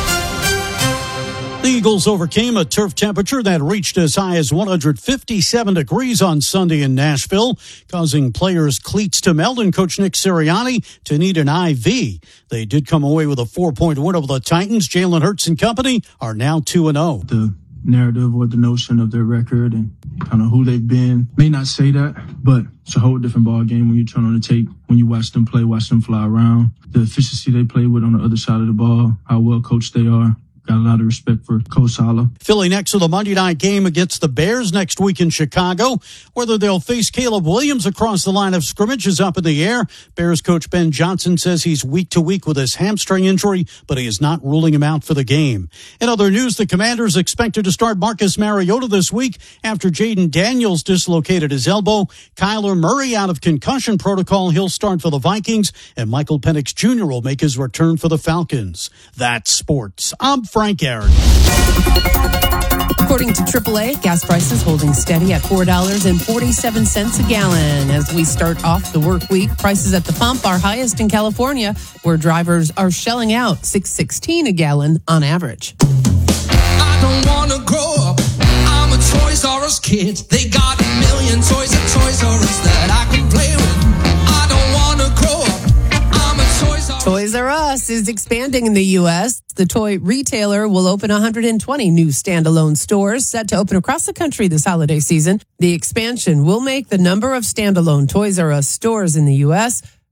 The Eagles overcame a turf temperature that reached as high as 157 degrees on Sunday in Nashville, causing players' cleats to melt and coach Nick Sirianni to need an IV. They did come away with a 4-point win over the Titans. Jalen Hurts and company are now 2-0. The narrative or the notion of their record and kind of who they've been may not say that, but it's a whole different ball game when you turn on the tape, when you watch them play, watch them fly around. The efficiency they play with on the other side of the ball, how well coached they are. Got a lot of respect for Coach Saleh. Philly next to the Monday night game against the Bears next week in Chicago. Whether they'll face Caleb Williams across the line of scrimmage is up in the air. Bears coach Ben Johnson says he's week to week with his hamstring injury, but he is not ruling him out for the game. In other news, the Commanders expected to start Marcus Mariota this week after Jaden Daniels dislocated his elbow. Kyler Murray out of concussion protocol. He'll start for the Vikings, and Michael Penix Jr. will make his return for the Falcons. That's sports. I'm Frank Aaron. According to AAA, gas prices holding steady at $4.47 a gallon. As we start off the work week, prices at the pump are highest in California, where drivers are shelling out $6.16 a gallon on average. I don't want to grow up. I'm a Toys R Us kid. They got a million toys at Toys R Us that I can play with. I don't want to grow up. Toys R Us is expanding in the U.S. The toy retailer will open 120 new standalone stores set to open across the country this holiday season. The expansion will make the number of standalone Toys R Us stores in the U.S.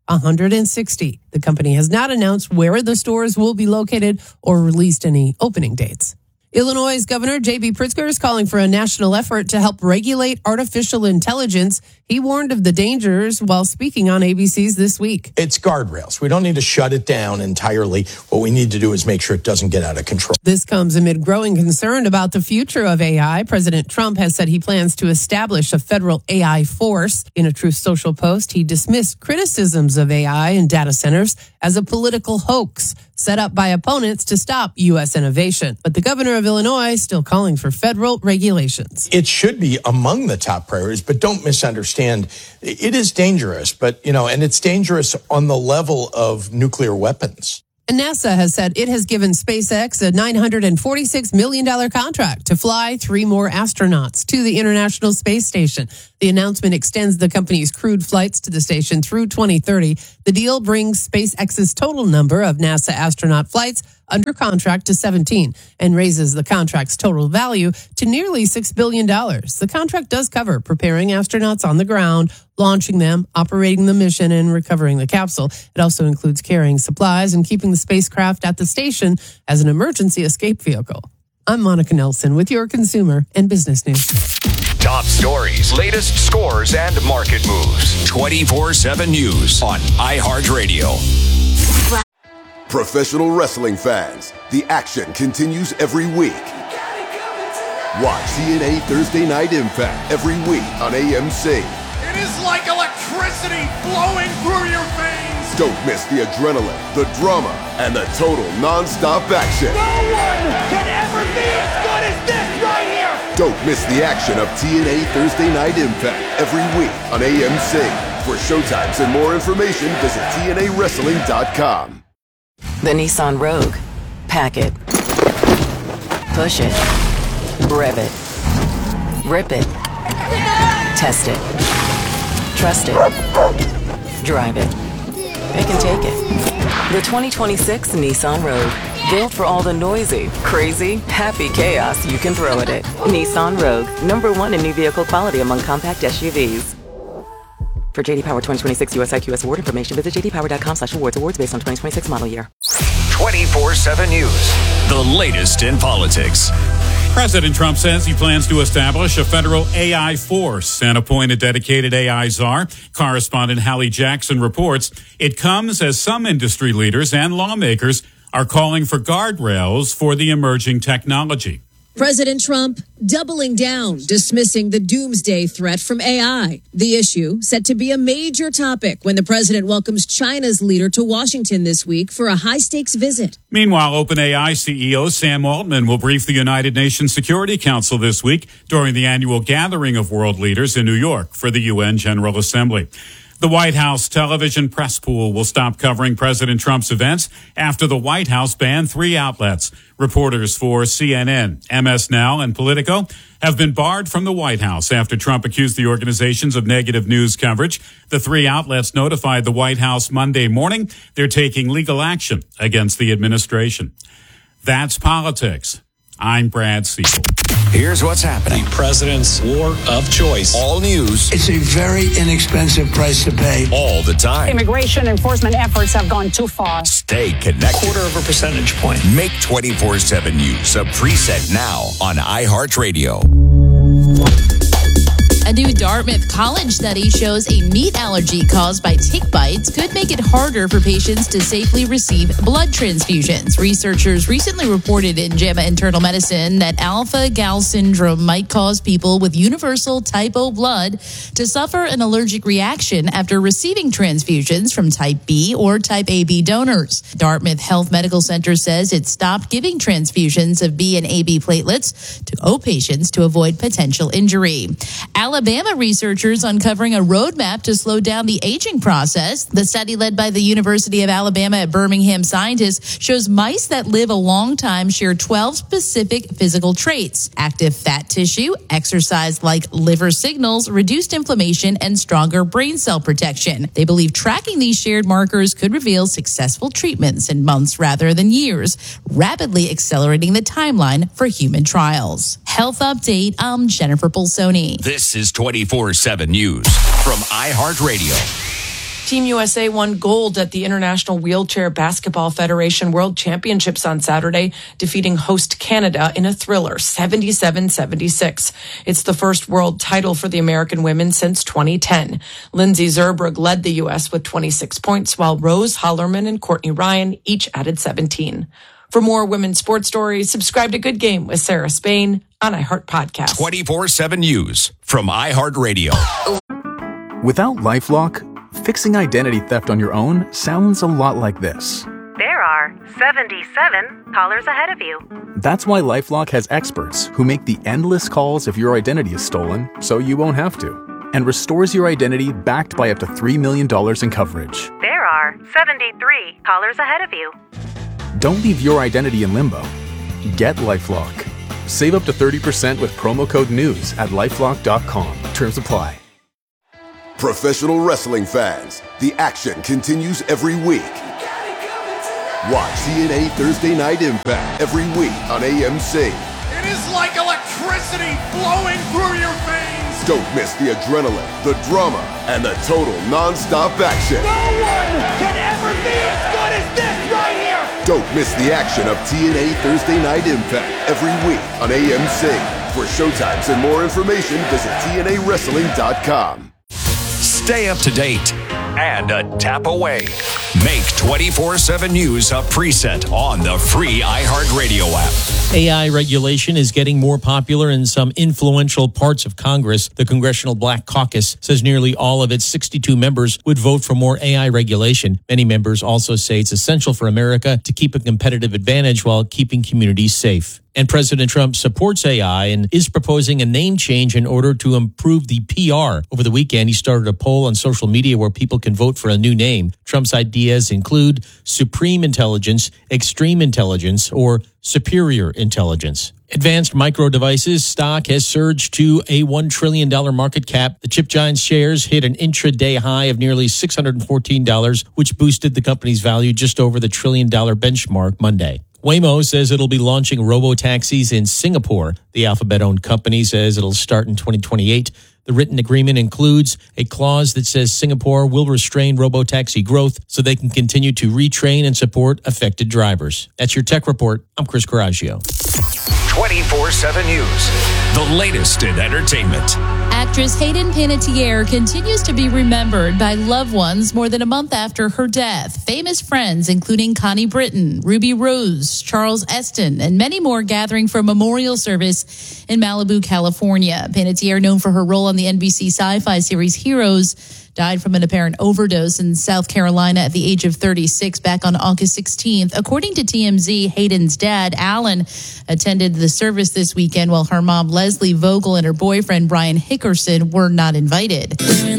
160. The company has not announced where the stores will be located or released any opening dates. Illinois Governor J.B. Pritzker is calling for a national effort to help regulate artificial intelligence. He warned of the dangers while speaking on ABC's This Week. It's guardrails. We don't need to shut it down entirely. What we need to do is make sure it doesn't get out of control. This comes amid growing concern about the future of AI. President Trump has said he plans to establish a federal AI force. In a Truth Social post, he dismissed criticisms of AI and data centers as a political hoax set up by opponents to stop U.S. innovation. But the governor of Illinois is still calling for federal regulations. It should be among the top priorities, but don't misunderstand. It is dangerous, but, and it's dangerous on the level of nuclear weapons. And NASA has said it has given SpaceX a $946 million contract to fly 3 more astronauts to the International Space Station. The announcement extends the company's crewed flights to the station through 2030. The deal brings SpaceX's total number of NASA astronaut flights under contract to 17 and raises the contract's total value to nearly $6 billion. The contract does cover preparing astronauts on the ground, launching them, operating the mission, and recovering the capsule. It also includes carrying supplies and keeping the spacecraft at the station as an emergency escape vehicle. I'm Monica Nelson with your consumer and business news. Top stories, latest scores, and market moves. 24/7 News on iHeartRadio. Professional wrestling fans, the action continues every week. Watch TNA Thursday Night Impact every week on AMC. It is like electricity flowing through your veins. Don't miss the adrenaline, the drama, and the total non-stop action. No one can ever be as good as this right here. Don't miss the action of TNA Thursday Night Impact every week on AMC. For showtimes and more information, visit TNAWrestling.com. The Nissan Rogue. Pack it. Push it. Rev it. Rip it. Test it. Trust it. Drive it. It can take it. The 2026 Nissan Rogue. Built for all the noisy, crazy, happy chaos you can throw at it. Nissan Rogue. #1 in new vehicle quality among compact SUVs. For JD Power 2026 US IQS award information, visit jdpower.com/awards. Awards based on 2026 model year. 24/7 News. The latest in politics. President Trump says he plans to establish a federal AI force and appoint a dedicated AI czar. Correspondent Hallie Jackson reports it comes as some industry leaders and lawmakers are calling for guardrails for the emerging technology. President Trump doubling down, dismissing the doomsday threat from AI. The issue set to be a major topic when the president welcomes China's leader to Washington this week for a high-stakes visit. Meanwhile, OpenAI CEO Sam Altman will brief the United Nations Security Council this week during the annual gathering of world leaders in New York for the UN General Assembly. The White House television press pool will stop covering President Trump's events after the White House banned 3 outlets. Reporters for CNN, MS Now, and Politico have been barred from the White House after Trump accused the organizations of negative news coverage. The 3 outlets notified the White House Monday morning they're taking legal action against the administration. That's politics. I'm Brad Siegel. Here's what's happening. The president's war of choice. All news. It's a very inexpensive price to pay. All the time. Immigration enforcement efforts have gone too far. Stay connected. 1/4 percentage point. Make 24/7 News a preset now on iHeartRadio. A new Dartmouth College study shows a meat allergy caused by tick bites could make it harder for patients to safely receive blood transfusions. Researchers recently reported in JAMA Internal Medicine that alpha-gal syndrome might cause people with universal type O blood to suffer an allergic reaction after receiving transfusions from type B or type AB donors. Dartmouth Health Medical Center says it stopped giving transfusions of B and AB platelets to O patients to avoid potential injury. Alabama researchers uncovering a roadmap to slow down the aging process. The study led by the University of Alabama at Birmingham scientists shows mice that live a long time share 12 specific physical traits: active fat tissue, exercise-like liver signals, reduced inflammation, and stronger brain cell protection. They believe tracking these shared markers could reveal successful treatments in months rather than years, rapidly accelerating the timeline for human trials. Health Update, I'm Jennifer Pulsoni. This is 24/7 News from iHeartRadio. Team USA won gold at the International Wheelchair Basketball Federation World Championships on Saturday, defeating host Canada in a thriller, 77-76. It's the first world title for the American women since 2010. Lindsay Zerbrug led the U.S. with 26 points, while Rose Hollerman and Courtney Ryan each added 17. For more women's sports stories, subscribe to Good Game with Sarah Spain on iHeart Podcast. 24/7 News from iHeartRadio. Without LifeLock, fixing identity theft on your own sounds a lot like this. There are 77 callers ahead of you. That's why LifeLock has experts who make the endless calls if your identity is stolen, so you won't have to, and restores your identity backed by up to $3 million in coverage. There are 73 callers ahead of you. Don't leave your identity in limbo. Get LifeLock. Save up to 30% with promo code NEWS at LifeLock.com. Terms apply. Professional wrestling fans, the action continues every week. Watch TNA Thursday Night Impact every week on AMC. It is like electricity flowing through your veins. Don't miss the adrenaline, the drama, and the total non-stop action. No one can ever be as good as this right here. Don't miss the action of TNA Thursday Night Impact every week on AMC. For showtimes and more information, visit TNAWrestling.com. Stay up to date and a tap away. Make 24/7 News a preset on the free iHeartRadio app. AI regulation is getting more popular in some influential parts of Congress. The Congressional Black Caucus says nearly all of its 62 members would vote for more AI regulation. Many members also say it's essential for America to keep a competitive advantage while keeping communities safe. And President Trump supports AI and is proposing a name change in order to improve the PR. Over the weekend, he started a poll on social media where people can vote for a new name. Trump's ideas include Supreme Intelligence, Extreme Intelligence, or Superior Intelligence. Advanced Micro Devices stock has surged to a $1 trillion market cap. The chip giant's shares hit an intraday high of nearly $614, which boosted the company's value just over the $1 trillion benchmark Monday. Waymo says it'll be launching robo-taxis in Singapore. The Alphabet-owned company says it'll start in 2028. The written agreement includes a clause that says Singapore will restrain robo-taxi growth so they can continue to retrain and support affected drivers. That's your tech report. I'm Chris Coraggio. 24/7 News. The latest in entertainment. Actress Hayden Panettiere continues to be remembered by loved ones more than a month after her death. Famous friends, including Connie Britton, Ruby Rose, Charles Esten, and many more gathering for a memorial service in Malibu, California. Panettiere, known for her role on the NBC sci-fi series Heroes, died from an apparent overdose in South Carolina at the age of 36 back on August 16th. According to TMZ, Hayden's dad, Alan, attended the service this weekend while her mom, Leslie Vogel, and her boyfriend, Brian Hickerson, were not invited.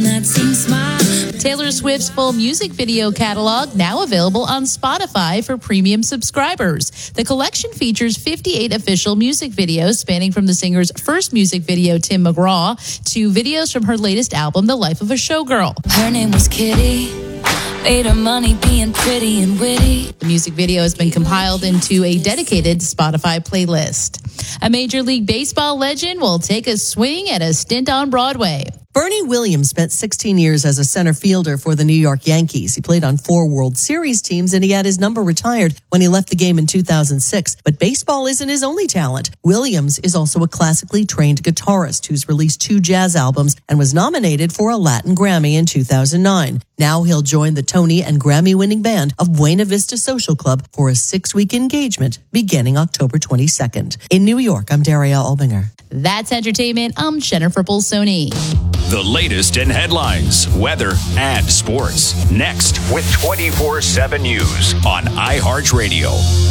Taylor Swift's full music video catalog now available on Spotify for premium subscribers. The collection features 58 official music videos spanning from the singer's first music video, Tim McGraw, to videos from her latest album, The Life of a Showgirl. Her name was Kitty. Made her money being pretty and witty. The music video has been compiled into a dedicated Spotify playlist. A Major League Baseball legend will take a swing at a stint on Broadway. Bernie Williams spent 16 years as a center fielder for the New York Yankees. He played on 4 World Series teams, and he had his number retired when he left the game in 2006. But baseball isn't his only talent. Williams is also a classically trained guitarist who's released 2 jazz albums and was nominated for a Latin Grammy in 2009. Now he'll join the Tony and Grammy-winning band of Buena Vista Social Club for a 6-week engagement beginning October 22nd. In New York, I'm Daria Albinger. That's entertainment. I'm Jennifer Bolsoni. The latest in headlines, weather, and sports. Next with 24/7 News on iHeartRadio.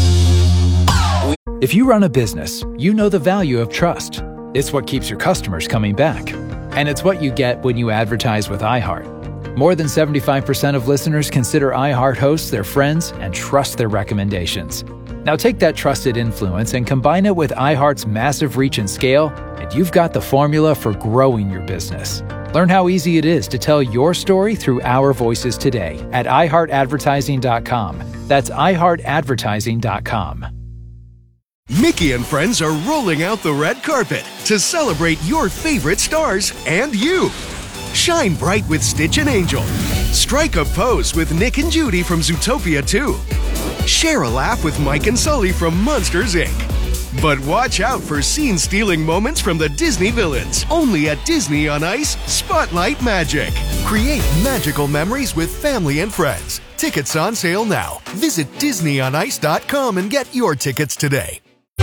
If you run a business, you know the value of trust. It's what keeps your customers coming back. And it's what you get when you advertise with iHeart. More than 75% of listeners consider iHeart hosts their friends and trust their recommendations. Now take that trusted influence and combine it with iHeart's massive reach and scale, and you've got the formula for growing your business. Learn how easy it is to tell your story through our voices today at iHeartAdvertising.com. That's iHeartAdvertising.com. Mickey and friends are rolling out the red carpet to celebrate your favorite stars and you. Shine bright with Stitch and Angel. Strike a pose with Nick and Judy from Zootopia 2. Share a laugh with Mike and Sully from Monsters, Inc. But watch out for scene-stealing moments from the Disney villains. Only at Disney on Ice, Spotlight Magic. Create magical memories with family and friends. Tickets on sale now. Visit DisneyOnIce.com and get your tickets today.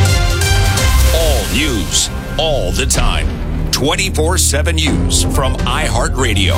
All news, all the time. 24/7 News from iHeartRadio.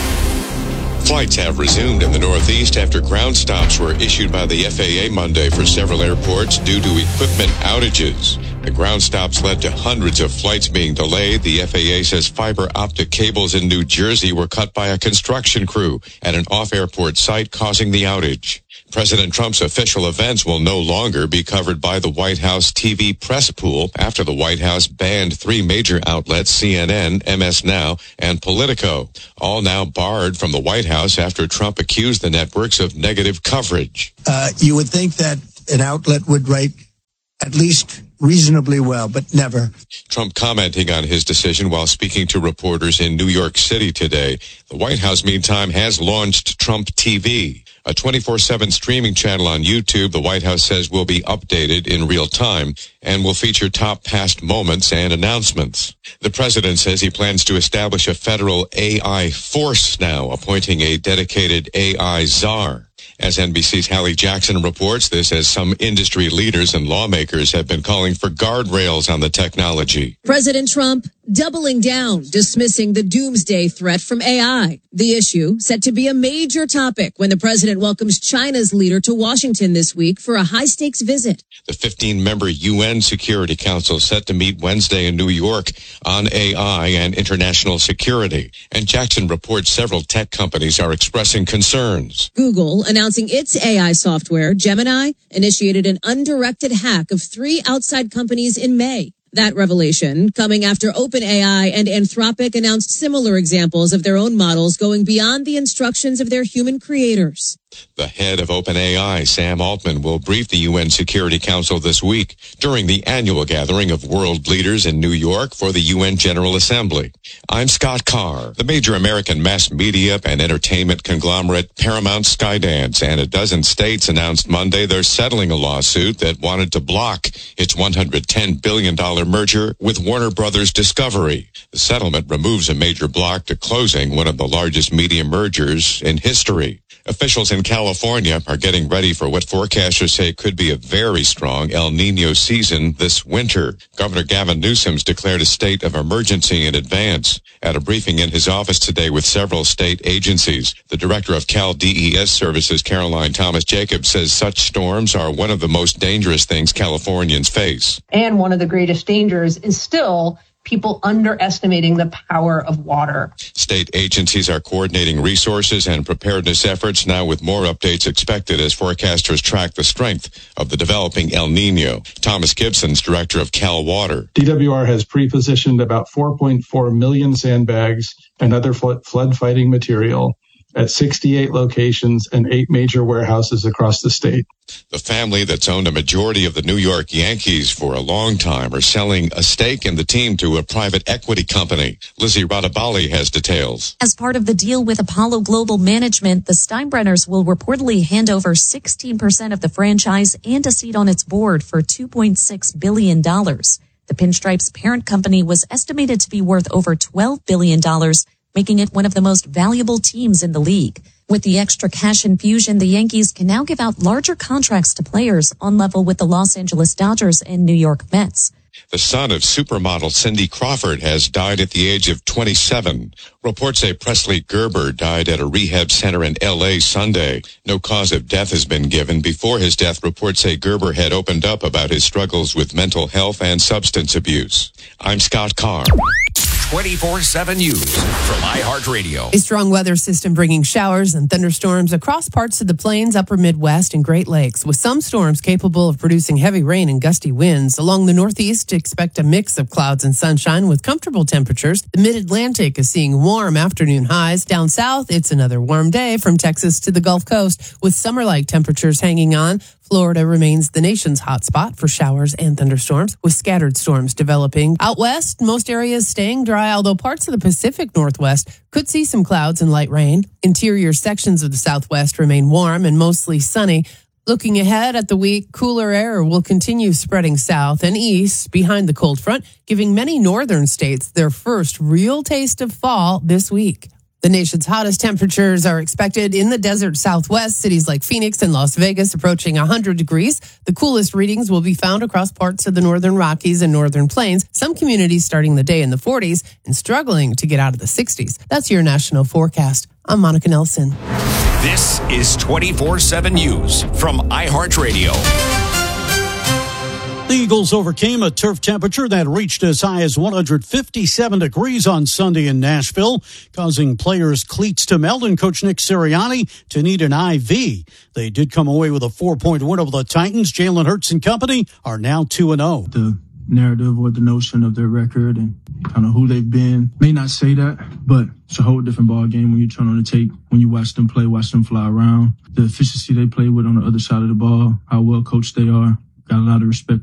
Flights have resumed in the Northeast after ground stops were issued by the FAA Monday for several airports due to equipment outages. The ground stops led to hundreds of flights being delayed. The FAA says fiber optic cables in New Jersey were cut by a construction crew at an off-airport site, causing the outage. President Trump's official events will no longer be covered by the White House TV press pool after the White House banned 3 major outlets, CNN, MS Now, and Politico, all now barred from the White House after Trump accused the networks of negative coverage. You would think that an outlet would write at least reasonably well, but never. Trump commenting on his decision while speaking to reporters in New York City today. The White House, meantime, has launched Trump TV, a 24/7 streaming channel on YouTube. The White House says will be updated in real time and will feature top past moments and announcements. The president says he plans to establish a federal AI force now, appointing a dedicated AI czar. As NBC's Hallie Jackson reports, this as some industry leaders and lawmakers have been calling for guardrails on the technology. President Trump doubling down, dismissing the doomsday threat from AI. The issue set to be a major topic when the president welcomes China's leader to Washington this week for a high-stakes visit. The 15-member UN Security Council set to meet Wednesday in New York on AI and international security. And Jackson reports several tech companies are expressing concerns. Google announcing its AI software, Gemini, initiated an undirected hack of 3 outside companies in May. That revelation coming after OpenAI and Anthropic announced similar examples of their own models going beyond the instructions of their human creators. The head of OpenAI, Sam Altman, will brief the UN Security Council this week during the annual gathering of world leaders in New York for the UN General Assembly. I'm Scott Carr. The major American mass media and entertainment conglomerate Paramount, Skydance, and a dozen states announced Monday they're settling a lawsuit that wanted to block its $110 billion merger with Warner Brothers Discovery. The settlement removes a major block to closing one of the largest media mergers in history. Officials in California are getting ready for what forecasters say could be a very strong El Nino season this winter. Governor Gavin Newsom's declared a state of emergency in advance. At a briefing in his office today with several state agencies, the director of Cal DES Services, Caroline Thomas Jacobs, says such storms are one of the most dangerous things Californians face. And one of the greatest dangers is still people underestimating the power of water. State agencies are coordinating resources and preparedness efforts now, with more updates expected as forecasters track the strength of the developing El Nino. Thomas Gibson's director of Cal Water. DWR has pre-positioned about 4.4 million sandbags and other flood-fighting material at 68 locations and 8 major warehouses across the state. The family that's owned a majority of the New York Yankees for a long time are selling a stake in the team to a private equity company. Lizzie Radabali has details. As part of the deal with Apollo Global Management, the Steinbrenners will reportedly hand over 16% of the franchise and a seat on its board for $2.6 billion. The Pinstripes' parent company was estimated to be worth over $12 billion, making it one of the most valuable teams in the league. With the extra cash infusion, the Yankees can now give out larger contracts to players on level with the Los Angeles Dodgers and New York Mets. The son of supermodel Cindy Crawford has died at the age of 27. Reports say Presley Gerber died at a rehab center in L.A. Sunday. No cause of death has been given. Before his death, reports say Gerber had opened up about his struggles with mental health and substance abuse. I'm Scott Carr. 24/7 News from iHeartRadio. A strong weather system bringing showers and thunderstorms across parts of the plains, upper Midwest, and Great Lakes, with some storms capable of producing heavy rain and gusty winds. Along the Northeast, expect a mix of clouds and sunshine with comfortable temperatures. The Mid-Atlantic is seeing warm afternoon highs. Down south, it's another warm day from Texas to the Gulf Coast with summer-like temperatures hanging on. Florida remains the nation's hot spot for showers and thunderstorms, with scattered storms developing. Out west, most areas staying dry, although parts of the Pacific Northwest could see some clouds and light rain. Interior sections of the Southwest remain warm and mostly sunny. Looking ahead at the week, cooler air will continue spreading south and east behind the cold front, giving many northern states their first real taste of fall this week. The nation's hottest temperatures are expected in the desert Southwest, cities like Phoenix and Las Vegas approaching 100 degrees. The coolest readings will be found across parts of the northern Rockies and northern plains, some communities starting the day in the 40s and struggling to get out of the 60s. That's your national forecast. I'm Monica Nelson. This is 24/7 News from iHeartRadio. The Eagles overcame a turf temperature that reached as high as 157 degrees on Sunday in Nashville, causing players' cleats to melt and coach Nick Sirianni to need an IV. They did come away with a 4-point win over the Titans. Jalen Hurts and company are now 2-0. The narrative or the notion of their record and kind of who they've been may not say that, but it's a whole different ball game when you turn on the tape, when you watch them play, watch them fly around. The efficiency they play with on the other side of the ball, how well coached they are. Got a lot of respect